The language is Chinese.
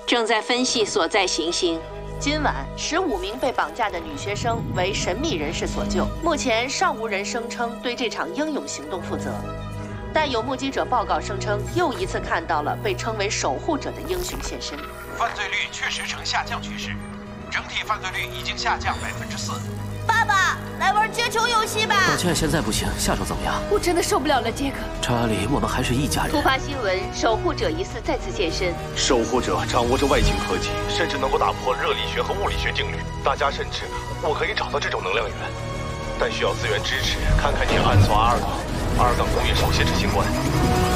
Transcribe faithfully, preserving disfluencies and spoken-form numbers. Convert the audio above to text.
正在分析所在行星。 今晚，十五名被绑架的女学生为神秘人士所救，目前尚无人声称对这场英勇行动负责。但有目击者报告声称，又一次看到了被称为守护者的英雄现身。 犯罪率确实呈下降趋势，整体犯罪率已经下降百分之四。 爸爸，来玩接球游戏吧。 抱歉，现在不行，下周怎么样？ 我真的受不了了，杰克。 查理，我们还是一家人。 突发新闻：守护者疑似再次现身。 守护者掌握着外星科技，甚至能够打破热力学和物理学定律。大家甚至我可以找到这种能量源，但需要资源支持。看看你安索阿尔港，阿尔港工业手械执行官。